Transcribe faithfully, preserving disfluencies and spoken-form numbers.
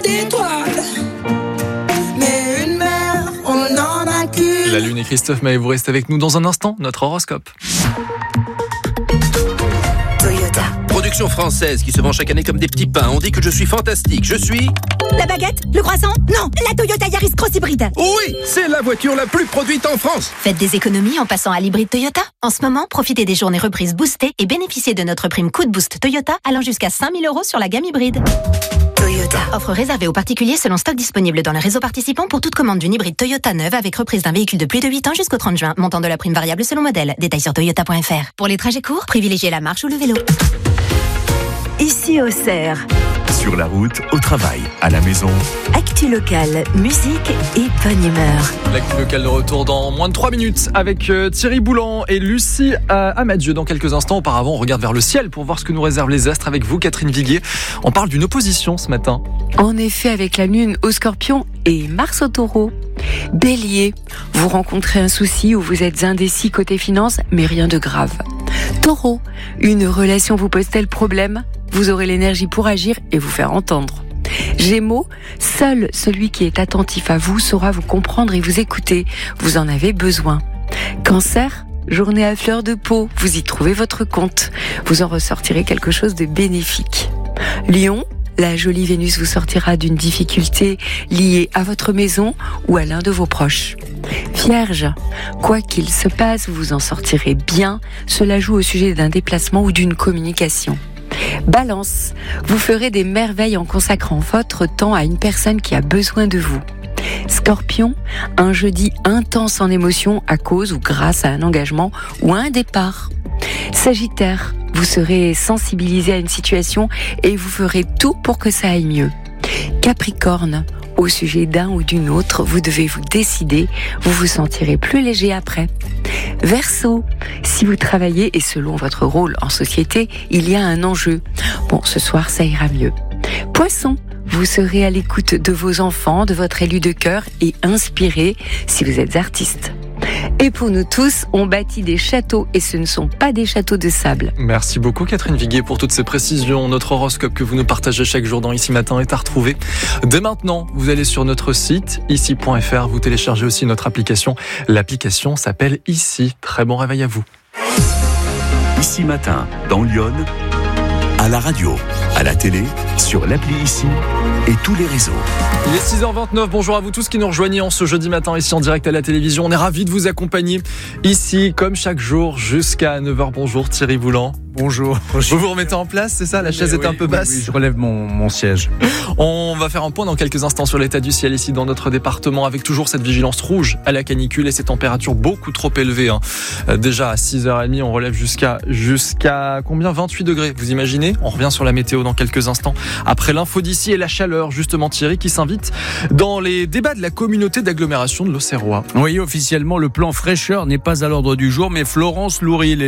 d'étoiles. Mais une mère, on en a qu'une. La Lune et Christophe Maé, vous restez avec nous dans un instant, notre horoscope. Toyota. Production française qui se vend chaque année comme des petits pains. On dit que je suis fantastique. Je suis... La baguette? Le croissant? Non, la Toyota Yaris Cross Hybride. Oui, c'est la voiture la plus produite en France. Faites des économies en passant à l'hybride Toyota. En ce moment, profitez des journées reprises boostées et bénéficiez de notre prime coup de boost Toyota allant jusqu'à cinq mille euros sur la gamme hybride. Toyota. Offre réservée aux particuliers selon stock disponible dans le réseau participant pour toute commande d'une hybride Toyota neuve avec reprise d'un véhicule de plus de huit ans jusqu'au trente juin. Montant de la prime variable selon modèle. Détails sur toyota point f r. Pour les trajets courts, privilégiez la marche ou le vélo. Ici Auxerre. Sur la route, au travail, à la maison. Actu locale, musique et bonne humeur. L'actu locale de retour dans moins de trois minutes avec euh, Thierry Boulan et Lucie euh, Amadieu dans quelques instants. Auparavant, on regarde vers le ciel pour voir ce que nous réservent les astres avec vous, Catherine Viguier. On parle d'une opposition ce matin. En effet, avec la Lune au Scorpion et Mars au Taureau. Bélier, vous rencontrez un souci ou vous êtes indécis côté finance, mais rien de grave. Taureau, une relation vous pose-t-elle problème ? Vous aurez l'énergie pour agir et vous faire entendre. Gémeaux, seul celui qui est attentif à vous saura vous comprendre et vous écouter. Vous en avez besoin. Cancer, journée à fleur de peau, vous y trouvez votre compte. Vous en ressortirez quelque chose de bénéfique. Lion, la jolie Vénus vous sortira d'une difficulté liée à votre maison ou à l'un de vos proches. Vierge, quoi qu'il se passe, vous en sortirez bien. Cela joue au sujet d'un déplacement ou d'une communication. Balance, vous ferez des merveilles en consacrant votre temps à une personne qui a besoin de vous. Scorpion, un jeudi intense en émotion à cause ou grâce à un engagement ou à un départ. Sagittaire, vous serez sensibilisé à une situation et vous ferez tout pour que ça aille mieux. Capricorne, au sujet d'un ou d'une autre, vous devez vous décider, vous vous sentirez plus léger après. Verseau, si vous travaillez et selon votre rôle en société, il y a un enjeu. Bon, ce soir, ça ira mieux. Poisson, vous serez à l'écoute de vos enfants, de votre élu de cœur et inspiré si vous êtes artiste. Et pour nous tous, on bâtit des châteaux et ce ne sont pas des châteaux de sable. Merci beaucoup Catherine Viguier pour toutes ces précisions. Notre horoscope que vous nous partagez chaque jour dans Ici Matin est à retrouver. Dès maintenant, vous allez sur notre site ici point f r. Vous téléchargez aussi notre application. L'application s'appelle Ici. Très bon réveil à vous. Ici Matin, dans Lyon, à la radio, à la télé, sur l'appli Ici et tous les réseaux. Il est six heures vingt-neuf, bonjour à vous tous qui nous rejoignez en ce jeudi matin ici en direct à la télévision. On est ravis de vous accompagner ici comme chaque jour jusqu'à neuf heures. Bonjour Thierry Boulan. Bonjour. Vous vous remettez en place, c'est ça? La chaise oui, est un peu oui, basse. Oui, je relève mon, mon siège. On va faire un point dans quelques instants sur l'état du ciel ici dans notre département avec toujours cette vigilance rouge à la canicule et ces températures beaucoup trop élevées. Hein. Déjà à six heures trente, on relève jusqu'à, jusqu'à combien? vingt-huit degrés, vous imaginez? On revient sur la météo dans quelques instants. Après l'info d'ici et la chaleur, justement Thierry qui s'invite dans les débats de la communauté d'agglomération de l'Auxerrois. Oui, officiellement, le plan fraîcheur n'est pas à l'ordre du jour, mais Florence Loury,